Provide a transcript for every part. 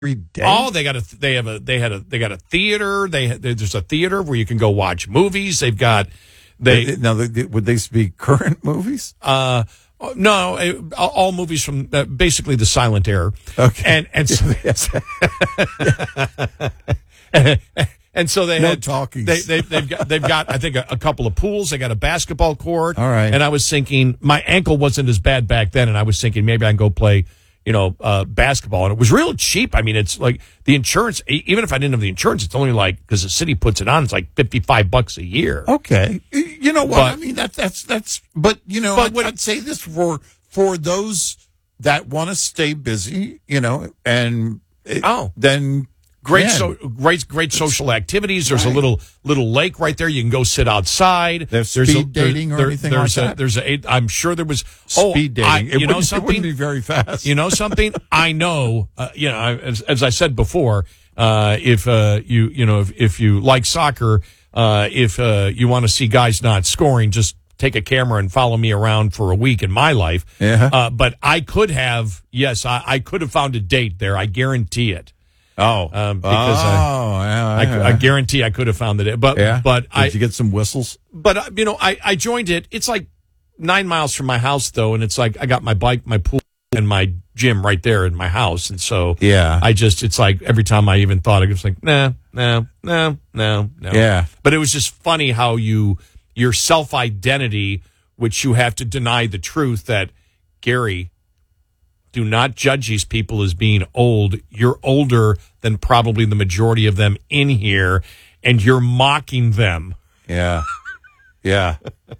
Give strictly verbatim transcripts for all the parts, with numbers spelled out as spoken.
every day? Oh, they got a they have a they had a they got a theater. They there's a theater where you can go watch movies. They've got they, they now they, would they be current movies? Uh, no, it, all movies from uh, basically the silent era. Okay, and and so and so they no had talkies. They, they they've got they've got I think a, a couple of pools. They got a basketball court. All right, and I was thinking my ankle wasn't as bad back then, and I was thinking maybe I can go play. You know, uh, basketball. And it was real cheap. I mean, it's like the insurance, even if I didn't have the insurance, it's only like, because the city puts it on, it's like fifty-five bucks a year. Okay. You know what? But, I mean, that, that's, that's, but, you know, but I'd, what, I'd say this for, for those that want to stay busy, you know, and it, oh, then great, man, so great, great social activities. There's right. a little, little lake right there. You can go sit outside. There's there's speed a, there, dating or there, anything there's like a, that? There's a, I'm sure there was speed oh, I, dating. It you know wouldn't, something? It wouldn't be very fast. You know something? I know, uh, you know, as, as I said before, uh, if, uh, you, you know, if, if you like soccer, uh, if, uh, you want to see guys not scoring, just take a camera and follow me around for a week in my life. Yeah. Uh, but I could have, yes, I, I could have found a date there. I guarantee it. Oh, um, because oh, I, yeah, I, yeah. I guarantee I could have found it. But, yeah. but Did I, you get some whistles? But, uh, you know, I, I joined it. It's like nine miles from my house, though. And it's like I got my bike, my pool, and my gym right there in my house. And so yeah, I just, it's like every time I even thought, I was like, nah, no, no, no, no. Yeah. But it was just funny how you, your self identity, which you have to deny the truth that, Gary, do not judge these people as being old. You're older than probably the majority of them in here, and you're mocking them. Yeah. Yeah.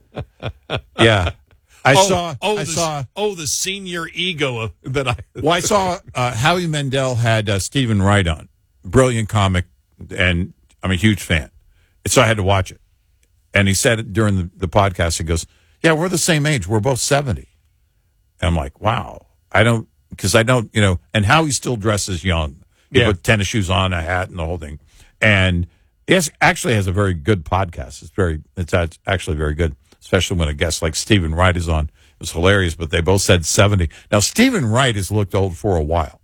Yeah. I oh, saw. Oh, I the, saw. Oh, the senior ego of, that I. Well, I saw uh, Howie Mandel had uh, Stephen Wright on. Brilliant comic, and I'm a huge fan. So I had to watch it. And he said it during the, the podcast. He goes, "Yeah, we're the same age. We're both seventy." And I'm like, "Wow." I don't, because I don't, you know. And Howie still dresses young. He Yeah. put tennis shoes on, a hat, and the whole thing. And he has, actually has a very good podcast. It's very, it's actually very good. Especially when a guest like Stephen Wright is on. It was hilarious, but they both said seventy. Now, Stephen Wright has looked old for a while.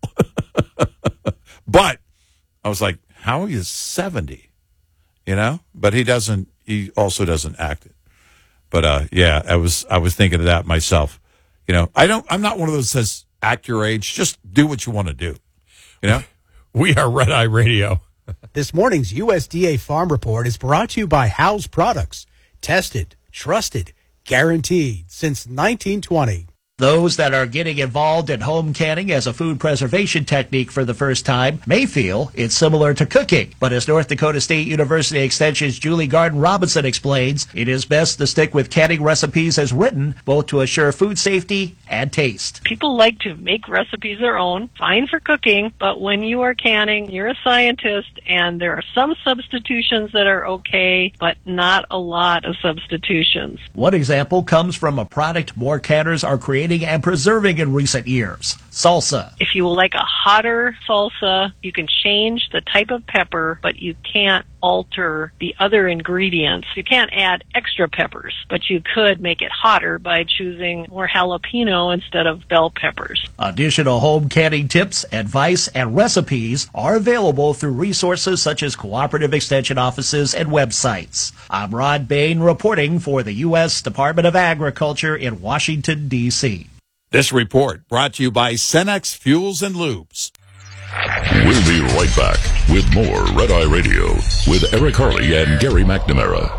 But I was like, Howie is seventy, you know? But he doesn't, he also doesn't act it. But, uh, yeah, I was, I was thinking of that myself. You know, I don't, I'm not one of those that says act your age. Just do what you want to do. You know? We are Red Eye Radio. This morning's U S D A Farm Report is brought to you by House Products. Tested, trusted, guaranteed since nineteen twenty. Those that are getting involved in home canning as a food preservation technique for the first time may feel it's similar to cooking. But as North Dakota State University Extension's Julie Garden Robinson explains, it is best to stick with canning recipes as written, both to assure food safety and taste. People like to make recipes their own, fine for cooking, but when you are canning, you're a scientist, and there are some substitutions that are okay, but not a lot of substitutions. One example comes from a product more canners are creating and preserving in recent years: salsa. If you like a hotter salsa, you can change the type of pepper, but you can't alter the other ingredients. You can't add extra peppers, but you could make it hotter by choosing more jalapeno instead of bell peppers. Additional home canning tips, advice, and recipes are available through resources such as cooperative extension offices and websites. I'm Rod Bain reporting for the U S Department of Agriculture in Washington, D C This report brought to you by Cenex Fuels and Lubes. We'll be right back with more Red Eye Radio with Eric Harley and Gary McNamara.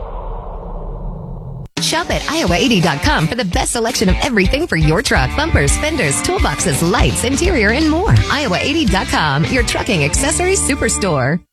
Shop at Iowa eighty dot com for the best selection of everything for your truck. Bumpers, fenders, toolboxes, lights, interior, and more. Iowa eighty dot com, your trucking accessories superstore.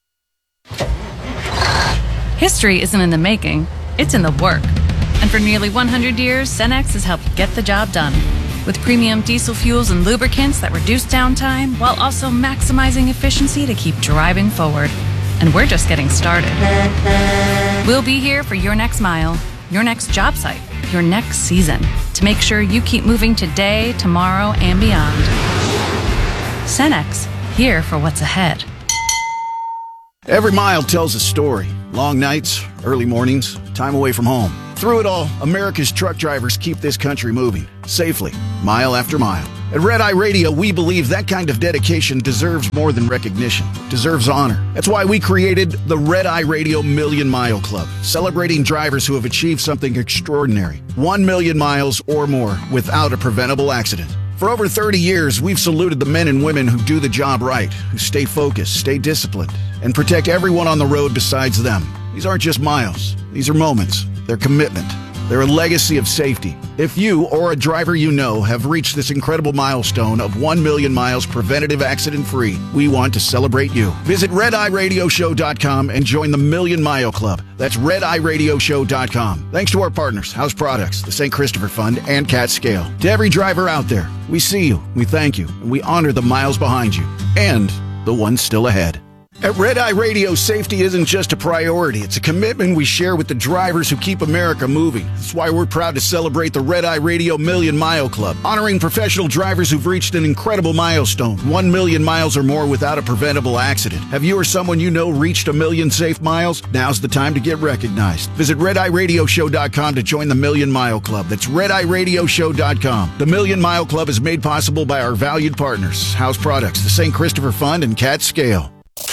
History isn't in the making, it's in the work. And for nearly one hundred years, Cenex has helped get the job done. With premium diesel fuels and lubricants that reduce downtime while also maximizing efficiency to keep driving forward. And we're just getting started. We'll be here for your next mile, your next job site, your next season, to make sure you keep moving today, tomorrow, and beyond. Cenex, here for what's ahead. Every mile tells a story. Long nights, early mornings, time away from home. Through it all, America's truck drivers keep this country moving, safely, mile after mile. At Red Eye Radio, we believe that kind of dedication deserves more than recognition, deserves honor. That's why we created the Red Eye Radio Million Mile Club, celebrating drivers who have achieved something extraordinary, one million miles or more without a preventable accident. For over thirty years, we've saluted the men and women who do the job right, who stay focused, stay disciplined, and protect everyone on the road besides them. These aren't just miles. These are moments. They're commitment. They're a legacy of safety. If you or a driver you know have reached this incredible milestone of one million miles preventative accident-free, we want to celebrate you. Visit red eye radio show dot com and join the Million Mile Club. That's red eye radio show dot com. Thanks to our partners, House Products, the Saint Christopher Fund, and Cat Scale. To every driver out there, we see you, we thank you, and we honor the miles behind you and the ones still ahead. At Red Eye Radio, safety isn't just a priority. It's a commitment we share with the drivers who keep America moving. That's why we're proud to celebrate the Red Eye Radio Million Mile Club, honoring professional drivers who've reached an incredible milestone, one million miles or more without a preventable accident. Have you or someone you know reached a million safe miles? Now's the time to get recognized. Visit red eye radio show dot com to join the Million Mile Club. That's red eye radio show dot com. The Million Mile Club is made possible by our valued partners, House Products, the Saint Christopher Fund, and Cat Scale.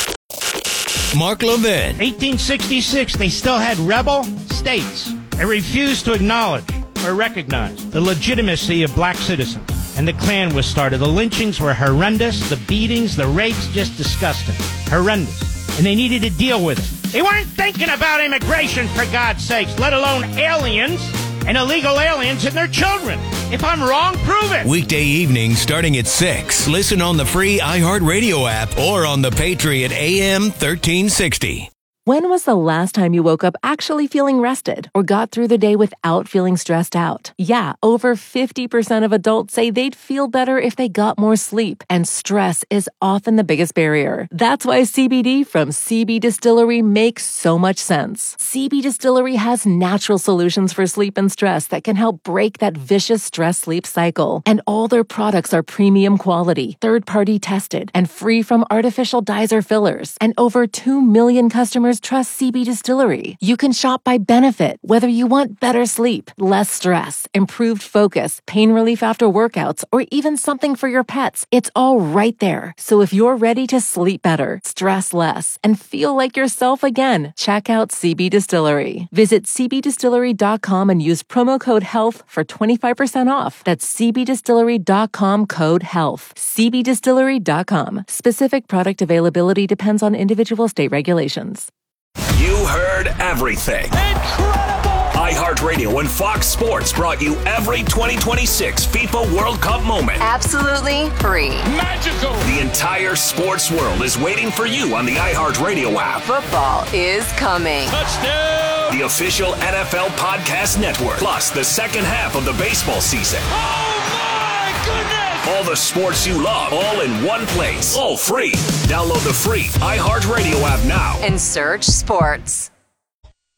Mark Levin. eighteen sixty-six, they still had rebel states. They refused to acknowledge or recognize the legitimacy of black citizens. And the Klan was started. The lynchings were horrendous. The beatings, the rapes, just disgusting. Horrendous. And they needed to deal with it. They weren't thinking about immigration, for God's sakes, let alone aliens and illegal aliens and their children. If I'm wrong, prove it. Weekday evenings starting at six. Listen on the free iHeartRadio app or on the Patriot A M thirteen sixty. When was the last time you woke up actually feeling rested or got through the day without feeling stressed out? Yeah, over fifty percent of adults say they'd feel better if they got more sleep, and stress is often the biggest barrier. That's why C B D from C B Distillery makes so much sense. C B Distillery has natural solutions for sleep and stress that can help break that vicious stress-sleep cycle. And all their products are premium quality, third-party tested, and free from artificial dyes or fillers. And over two million customers trust C B Distillery. You can shop by benefit, whether you want better sleep, less stress, improved focus, pain relief after workouts, or even something for your pets. It's all right there. So if you're ready to sleep better, stress less, and feel like yourself again, check out C B Distillery. Visit c b distillery dot com and use promo code HEALTH for twenty-five percent off. That's c b distillery dot com code HEALTH. c b distillery dot com. Specific product availability depends on individual state regulations. You heard everything. Incredible! iHeartRadio and Fox Sports brought you every twenty twenty-six FIFA World Cup moment. Absolutely free. Magical! The entire sports world is waiting for you on the iHeartRadio app. Football is coming. Touchdown! The official N F L Podcast Network. Plus the second half of the baseball season. Oh my goodness! All the sports you love, all in one place. All free. Download the free iHeartRadio app now. And search sports.